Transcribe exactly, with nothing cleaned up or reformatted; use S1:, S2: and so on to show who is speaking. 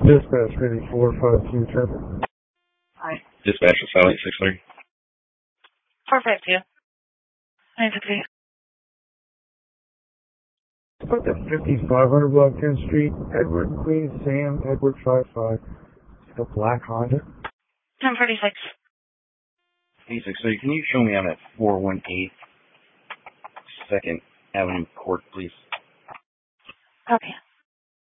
S1: Dispatch fifty-four five two traffic.
S2: Hi.
S3: Dispatch is Silent six three.
S2: four five two. nine six eight.
S1: Put the fifty-five hundred block tenth Street, Edward and Queen, Sam, Edward five five. The black Honda.
S2: ten forty-six.
S3: eight six three, can you show me I'm at four one eight second Avenue Court, please?
S2: Okay.